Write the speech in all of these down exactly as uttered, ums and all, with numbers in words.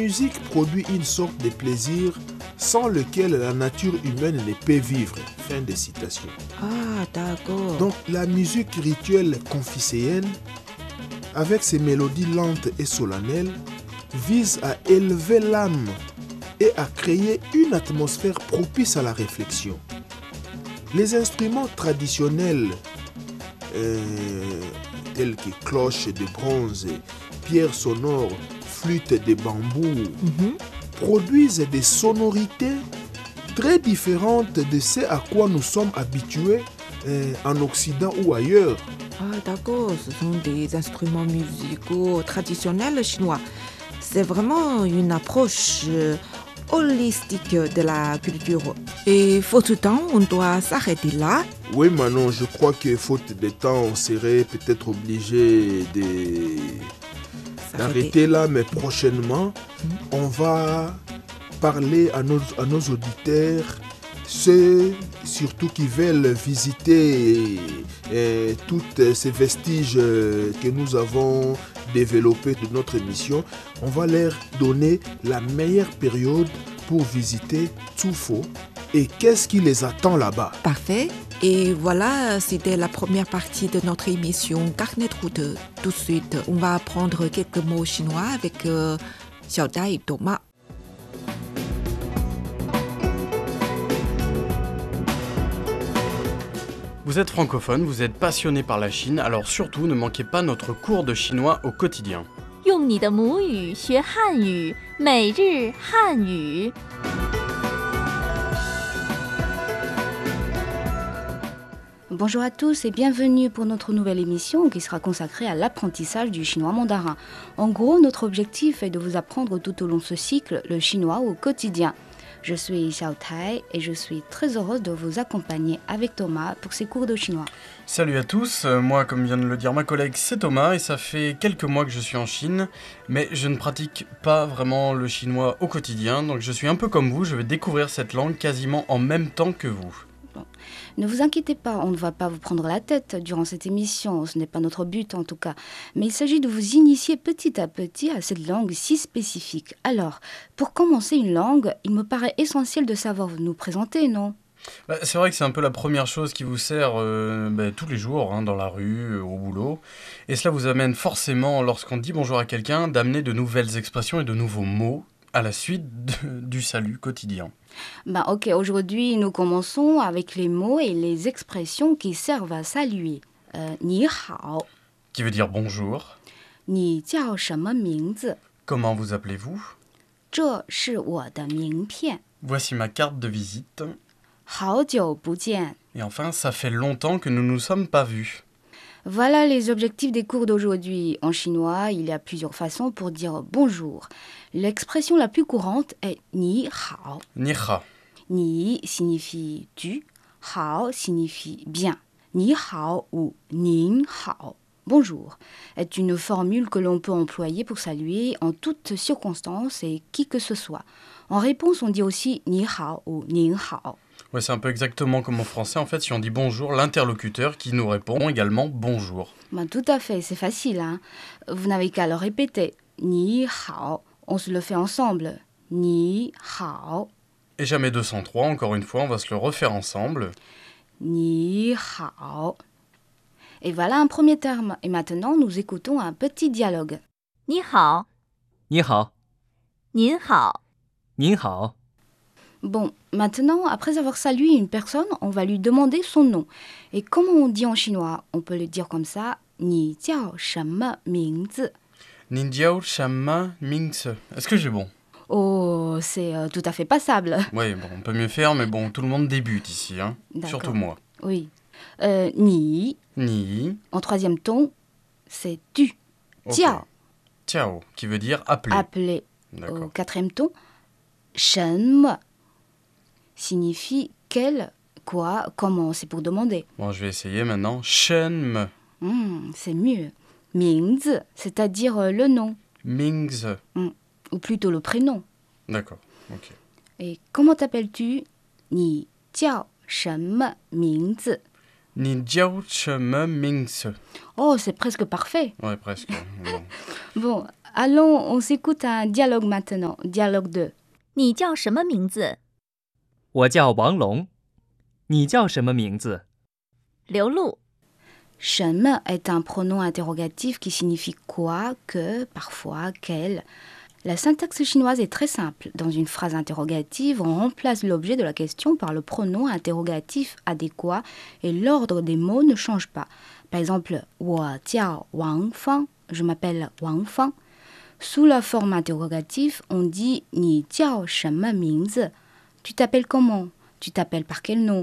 musique produit une sorte de plaisir sans lequel la nature humaine ne peut vivre. Fin de citation. Ah, d'accord. Donc la musique rituelle confucéenne, avec ses mélodies lentes et solennelles, vise à élever l'âme et à créer une atmosphère propice à la réflexion. Les instruments traditionnels euh, tels que cloches de bronze, pierres sonores, flûtes de bambou, Mm-hmm. produisent des sonorités très différentes de ce à quoi nous sommes habitués euh, en Occident ou ailleurs. Ah, d'accord. Ce sont des instruments musicaux traditionnels chinois. C'est vraiment une approche euh, holistique de la culture. Et faute de temps, on doit s'arrêter là. Oui, Manon, je crois que faute de temps, on serait peut-être obligé de... d'arrêter là, mais prochainement, Mm. on va parler à nos, à nos auditeurs, ceux surtout qui veulent visiter euh, tous ces vestiges euh, que nous avons développés de notre émission. On va leur donner la meilleure période pour visiter Tsufo et qu'est-ce qui les attend là-bas. Parfait. Et voilà, c'était la première partie de notre émission Carnet de route. Tout de suite, on va apprendre quelques mots chinois avec euh, Xiaodai et Thomas. Vous êtes francophone, vous êtes passionné par la Chine, alors surtout ne manquez pas notre cours de chinois au quotidien. 用你的母语学汉语，每日汉语。 Bonjour à tous et bienvenue pour notre nouvelle émission qui sera consacrée à l'apprentissage du chinois mandarin. En gros, notre objectif est de vous apprendre tout au long de ce cycle le chinois au quotidien. Je suis Xiao Tai et je suis très heureuse de vous accompagner avec Thomas pour ces cours de chinois. Salut à tous, euh, moi comme vient de le dire ma collègue c'est Thomas et ça fait quelques mois que je suis en Chine, mais je ne pratique pas vraiment le chinois au quotidien, donc je suis un peu comme vous, je vais découvrir cette langue quasiment en même temps que vous. Ne vous inquiétez pas, on ne va pas vous prendre la tête durant cette émission, ce n'est pas notre but en tout cas. Mais il s'agit de vous initier petit à petit à cette langue si spécifique. Alors, pour commencer une langue, il me paraît essentiel de savoir nous présenter, non ? Bah, c'est vrai que c'est un peu la première chose qui vous sert euh, bah, tous les jours, hein, dans la rue, euh, au boulot. Et cela vous amène forcément, lorsqu'on dit bonjour à quelqu'un, d'amener de nouvelles expressions et de nouveaux mots à la suite de- du salut quotidien. Bah ok, aujourd'hui nous commençons avec les mots et les expressions qui servent à saluer. Euh, Ni hao, Qui veut dire bonjour. ni jiao shenme mingzi, Comment vous appelez-vous? 这是我的名片. Voici ma carte de visite. 好久不见. Et enfin, ça fait longtemps que nous ne nous sommes pas vus. Voilà les objectifs des cours d'aujourd'hui. En chinois, il y a plusieurs façons pour dire bonjour. L'expression la plus courante est ni hao. Ni hao. Ni signifie tu, hao signifie bien. Ni hao ou nin hao, bonjour, est une formule que l'on peut employer pour saluer en toutes circonstances et qui que ce soit. En réponse, on dit aussi ni hao ou nin hao. Ouais, c'est un peu exactement comme en français. En fait, si on dit bonjour, l'interlocuteur qui nous répond également bonjour. Ben, tout à fait, c'est facile, hein. Vous n'avez qu'à le répéter. Ni hao, on se le fait ensemble. Ni hao, Et jamais deux cent trois, encore une fois, on va se le refaire ensemble. ni hao. Et voilà un premier terme. Et maintenant, nous écoutons un petit dialogue. 你好， 你好， 您好， 您好， Bon, maintenant, après avoir salué une personne, on va lui demander son nom. Et comment on dit en chinois? On peut le dire comme ça. Ni jiao shenme mingzi. Ninjiao Shama Mingse. Est-ce que j'ai bon? Oh, c'est euh, tout à fait passable. Oui, bon, on peut mieux faire, mais bon, tout le monde débute ici, hein. D'accord. Surtout moi. Oui. Euh, ni, Ni, en troisième ton, c'est tu. ok. Jiao, Ciao, qui veut dire appeler. appelé. Au D'accord. quatrième ton, shenme signifie quel, quoi, comment, c'est pour demander. Bon, je vais essayer maintenant. Shenme Hmm, c'est mieux. Mingzi, c'est-à-dire euh, le nom, Mingse. ou plutôt le prénom. D'accord, ok. Et comment t'appelles-tu? Ni jiao shenme mingzi. Ninjiao Shama Mingse. Oh, c'est presque parfait. Ouais, presque. Bon. Bon, Allons, on s'écoute un dialogue maintenant. Dialogue deux. 你叫什么名字？ 我叫王龙。你叫什么名字？ 刘露。 什么 est un pronom interrogatif qui signifie quoi, que, parfois, quel. La syntaxe chinoise est très simple. Dans une phrase interrogative, on remplace l'objet de la question par le pronom interrogatif adéquat et l'ordre des mots ne change pas. Par exemple, 我叫王芳, je m'appelle Wang Fang. Sous la forme interrogative, on dit 你叫什么名字? Tu t'appelles comment? Tu t'appelles par quel nom?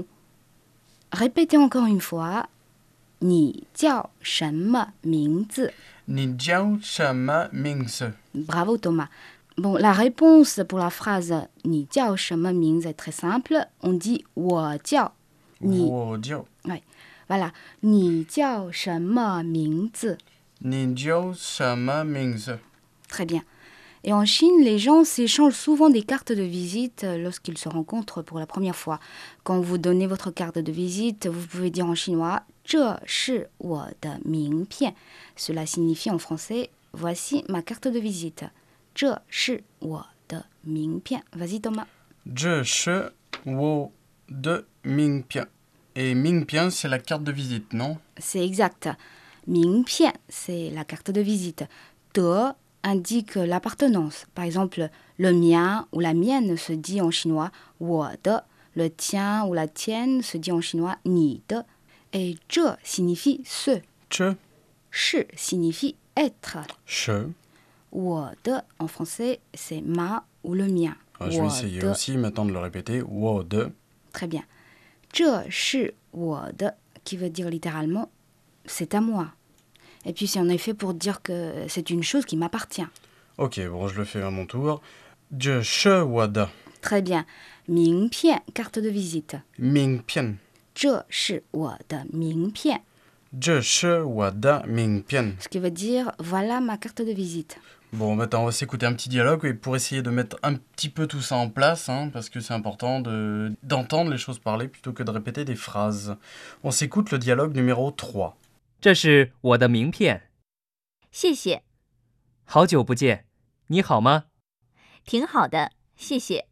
Répétez encore une fois. 你叫什么名字? Ni jiao shama mingse. Bravo Thomas. Bon, la réponse pour la phrase 你叫什么名字 est très simple. On dit 我叫. Ni, Wo jiao. ouais, voilà. 你叫什么名字? Ni jiao shama mingse. Très bien. Et en Chine, les gens s'échangent souvent des cartes de visite lorsqu'ils se rencontrent pour la première fois. Quand vous donnez votre carte de visite, vous pouvez dire en chinois «这是我的名片». Cela signifie en français « voici ma carte de visite ». «这是我的名片». Vas-y Thomas. « Je shi wo de mingpian ». Et mingpian, c'est la carte de visite, non? C'est exact. « Mingpian », c'est la carte de visite. « De » indique l'appartenance. Par exemple, le mien ou la mienne se dit en chinois « wo de ». Le tien ou la tienne se dit en chinois « ni de ». Et « je » signifie « ce ». « Je ». « shi » signifie « être ». « Je ». « Wo de » en français, c'est « ma » ou « le mien ». Ah, je vais essayer de. aussi maintenant de le répéter. « Wo de ». Très bien. « zhe shi wo de » qui veut dire littéralement « c'est à moi ». Et puis c'est en effet pour dire que c'est une chose qui m'appartient. Ok, bon, je le fais à mon tour. « Je shi wo de ». Très bien. « Mingpian » carte de visite. « Mingpian ». 这是我的名片. « Je shi wo de mingpian ». Ce qui veut dire voilà ma carte de visite. Bon, maintenant, on va s'écouter un petit dialogue et pour essayer de mettre un petit peu tout ça en place, hein, parce que c'est important de, d'entendre les choses parler plutôt que de répéter des phrases. On s'écoute le dialogue numéro trois. 这是我的名片。 谢谢。 好久不见，你好吗？ 挺好的，谢谢。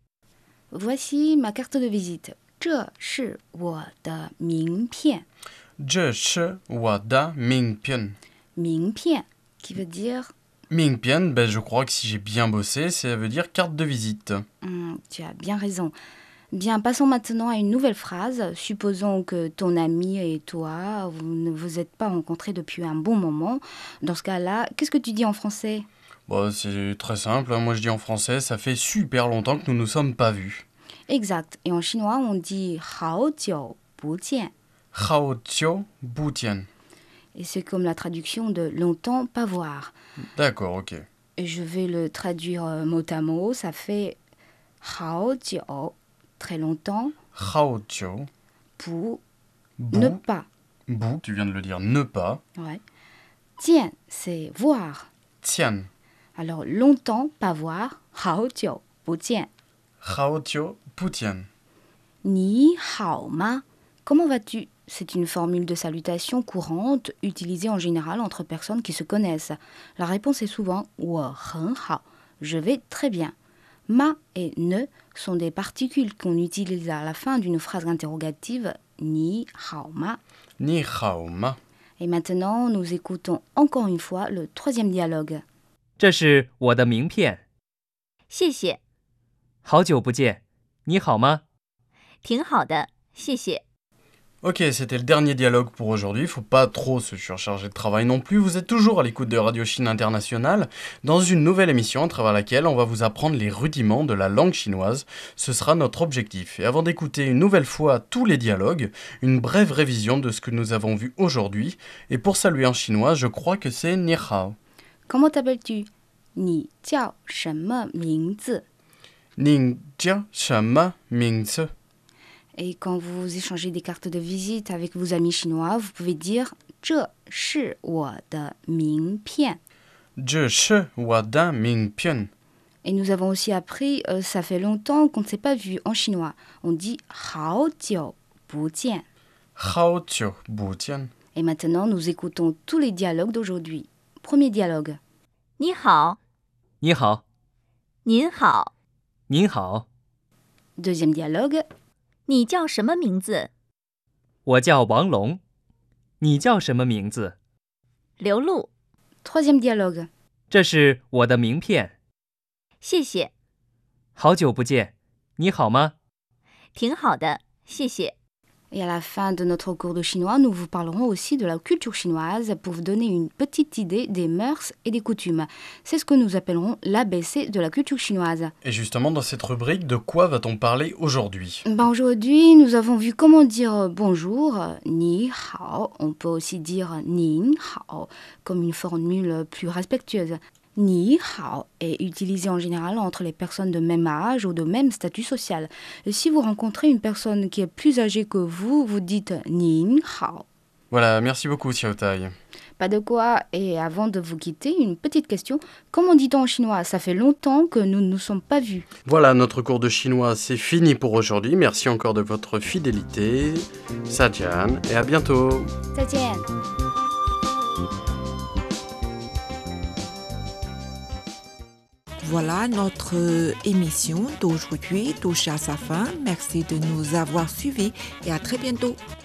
Voici ma carte de visite. 这是我的名片. « Je shi wo de mingpian ». 名片 qui veut dire... Mingpian, ben je crois que si j'ai bien bossé, ça veut dire carte de visite. Hum, tu as bien raison. Bien, passons maintenant à une nouvelle phrase. Supposons que ton ami et toi, vous ne vous êtes pas rencontrés depuis un bon moment. Dans ce cas-là, qu'est-ce que tu dis en français? Bon, c'est très simple, hein. Moi je dis en français, ça fait super longtemps que nous nous sommes pas vus. Exact. Et en chinois, on dit « hao jiu bu jian ». Hao jiu bu jian. Et c'est comme la traduction de « longtemps pas voir ». D'accord, ok. Et je vais le traduire euh, mot à mot. Ça fait « hao jiu », très longtemps, Hao jiu. bu, Bu. ne pas. Bu, tu viens de le dire, ne pas. Ouais. Jian, c'est voir. Tian. Alors, longtemps pas voir, « hao jiu bu jian ». Hao jiu bu jian. Ni hao ma. Comment vas-tu? C'est une formule de salutation courante utilisée en général entre personnes qui se connaissent. La réponse est souvent « wo hen hao ». Je vais très bien. Ma et ne sont des particules qu'on utilise à la fin d'une phrase interrogative « ni hao ma ». Ni hao ma. Et maintenant, nous écoutons encore une fois le troisième dialogue. 这是我的名片。 谢谢。 好久不见，你好吗？ 挺好的，谢谢。 Ok, c'était le dernier dialogue pour aujourd'hui. Faut pas trop se surcharger de travail non plus. Vous êtes toujours à l'écoute de Radio Chine Internationale dans une nouvelle émission à travers laquelle on va vous apprendre les rudiments de la langue chinoise. Ce sera notre objectif. Et avant d'écouter une nouvelle fois tous les dialogues, une brève révision de ce que nous avons vu aujourd'hui. Et pour saluer en chinois, je crois que c'est Ni hao. Comment t'appelles-tu? Ni jiao shenme mingzi. Ning jia shama mingzi. Et quand vous échangez des cartes de visite avec vos amis chinois, vous pouvez dire «这是我的名片 ». « Je shi wo de mingpian ». Et nous avons aussi appris euh, « ça fait longtemps qu'on ne s'est pas vu » en chinois. On dit « hao jiu bu jian ». Hao jiu bu jian. Et maintenant, nous écoutons tous les dialogues d'aujourd'hui. Premier dialogue. 你好， 你好， 您好， 您好， Deuxième dialogue. 你叫什么名字？ 我叫王龙，你叫什么名字？ 刘露， Troisième dialogue. 这是我的名片。 谢谢， 好久不见，你好吗？ 挺好的，谢谢。 Et à la fin de notre cours de chinois, nous vous parlerons aussi de la culture chinoise pour vous donner une petite idée des mœurs et des coutumes. C'est ce que nous appellerons l'A B C de la culture chinoise. Et justement, dans cette rubrique, de quoi va-t-on parler aujourd'hui? Ben aujourd'hui, nous avons vu comment dire bonjour, ni hao. On peut aussi dire nin hao, comme une formule plus respectueuse. Ni hao est utilisé en général entre les personnes de même âge ou de même statut social. Et si vous rencontrez une personne qui est plus âgée que vous, vous dites nin hao. Voilà, merci beaucoup Xiao Tai. Pas de quoi. Et avant de vous quitter, une petite question. Comment dit-on en chinois? Ça fait longtemps que nous ne nous sommes pas vus. Voilà, notre cours de chinois, c'est fini pour aujourd'hui. Merci encore de votre fidélité. Sajian, et à bientôt. 再见. Voilà, notre émission d'aujourd'hui touche à sa fin. Merci de nous avoir suivis et à très bientôt.